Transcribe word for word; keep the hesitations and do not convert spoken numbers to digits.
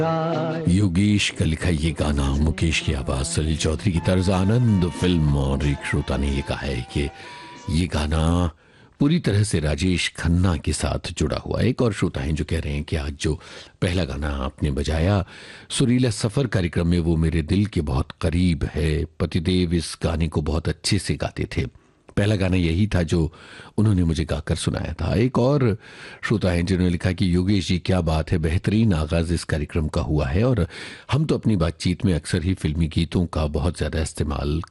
योगेश का लिखा ये गाना, मुकेश की आवाज, सलील चौधरी की तर्ज, आनंद फिल्म। और एक श्रोता ने ये कहा है कि ये गाना पूरी तरह से राजेश खन्ना के साथ जुड़ा हुआ है। एक और श्रोता हैं जो कह रहे हैं कि आज जो पहला गाना आपने बजाया सुरीला सफर कार्यक्रम में, वो मेरे दिल के बहुत करीब है। पतिदेव इस गाने को बहुत अच्छे से गाते थे। पहला गाना यही था जो उन्होंने मुझे गाकर सुनाया था। एक और श्रोता हैं जिन्होंने लिखा कि योगेश जी क्या बात है, बेहतरीन आगाज इस कार्यक्रम का हुआ है और हम तो अपनी बातचीत में अक्सर ही फिल्मी गीतों का बहुत ज्यादा इस्तेमाल